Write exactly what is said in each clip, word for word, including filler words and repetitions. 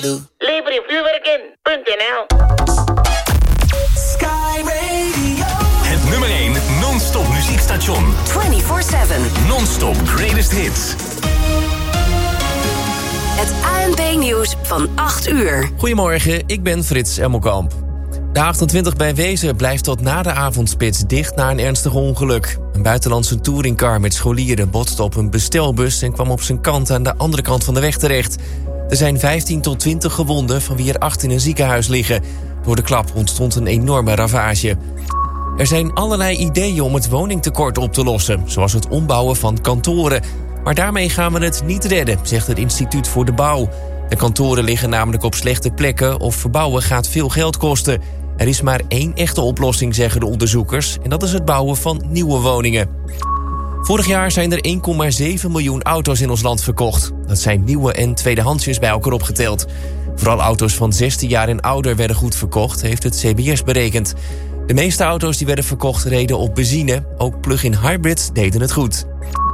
do. Lever je vuurwerk in punt n l. Sky Radio. Het nummer één non-stop muziekstation. vierentwintig zeven. Non-stop greatest hits. Het A N P-nieuws van acht uur. Goedemorgen, ik ben Frits Emmelkamp. De achtentwintig bij Wezen blijft tot na de avondspits dicht na een ernstig ongeluk. Een buitenlandse touringcar met scholieren botste op een bestelbus en kwam op zijn kant aan de andere kant van de weg terecht. Er zijn vijftien tot twintig gewonden, van wie er acht in een ziekenhuis liggen. Door de klap ontstond een enorme ravage. Er zijn allerlei ideeën om het woningtekort op te lossen, zoals het ombouwen van kantoren. Maar daarmee gaan we het niet redden, zegt het Instituut voor de Bouw. De kantoren liggen namelijk op slechte plekken of verbouwen gaat veel geld kosten. Er is maar één echte oplossing, zeggen de onderzoekers, en dat is het bouwen van nieuwe woningen. Vorig jaar zijn er één komma zeven miljoen auto's in ons land verkocht. Dat zijn nieuwe en tweedehandsjes bij elkaar opgeteld. Vooral auto's van zestien jaar en ouder werden goed verkocht, heeft het C B S berekend. De meeste auto's die werden verkocht reden op benzine. Ook plug-in hybrids deden het goed.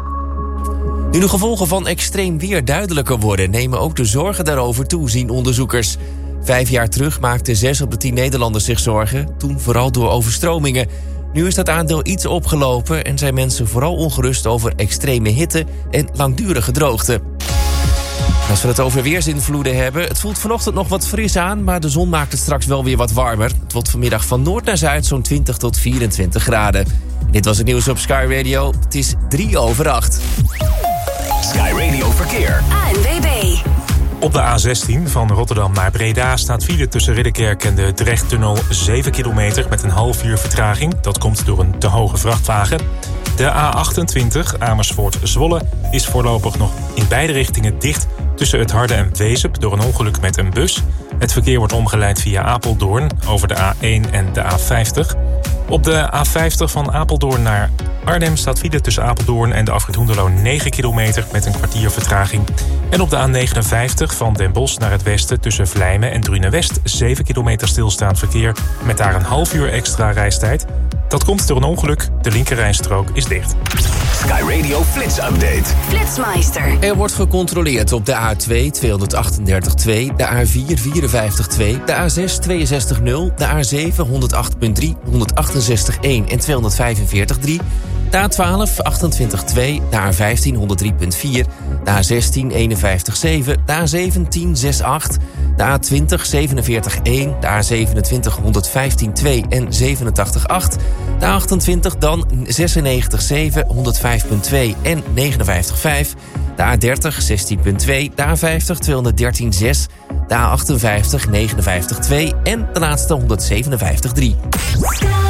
Nu de gevolgen van extreem weer duidelijker worden, nemen ook de zorgen daarover toe, zien onderzoekers. Vijf jaar terug maakten zes op de tien Nederlanders zich zorgen, toen vooral door overstromingen. Nu is dat aandeel iets opgelopen en zijn mensen vooral ongerust over extreme hitte en langdurige droogte. Als we het over weersinvloeden hebben, het voelt vanochtend nog wat fris aan, maar de zon maakt het straks wel weer wat warmer. Het wordt vanmiddag van noord naar zuid zo'n twintig tot vierentwintig graden. Dit was het nieuws op Sky Radio. Het is drie over acht. Sky Radio Verkeer. A N W B. Op de A zestien van Rotterdam naar Breda staat file tussen Ridderkerk en de Drechttunnel zeven kilometer met een half uur vertraging. Dat komt door een te hoge vrachtwagen. De A achtentwintig Amersfoort-Zwolle is voorlopig nog in beide richtingen dicht tussen het Harde en Wezep door een ongeluk met een bus. Het verkeer wordt omgeleid via Apeldoorn over de A één en de A vijftig. Op de A vijftig van Apeldoorn naar Arnhem staat file tussen Apeldoorn en de afrit Hoenderloo negen kilometer met een kwartier vertraging. En op de A negenenvijftig van Den Bosch naar het westen tussen Vlijmen en Drunen-West zeven kilometer stilstaand verkeer met daar een half uur extra reistijd. Dat komt door een ongeluk. De linkerrijstrook is dicht. Sky Radio Flits Update. Flitsmeister. Er wordt gecontroleerd op de A twee tweehonderdachtendertig twee, de A vier vierenvijftig twee, de A zes tweeënzestig nul, de A zeven honderdacht punt drie, honderdachtenzestig één en tweehonderdvijfenveertig drie, de A twaalf achtentwintig twee, de A vijftien honderddrie punt vier, de A zestien eenenvijftig zeven, de A zeventien zesentachtig, de A twintig zevenenveertig één, de A zevenentwintig honderdvijftien twee en zevenentachtig acht, de A achtentwintig dan zesennegentig zeven, honderdvijf punt twee en negenenvijftig vijf, de A dertig zestien punt twee, de A vijftig tweehonderddertien zes, de A achtenvijftig negenenvijftig twee en de laatste honderdzevenenvijftig drie.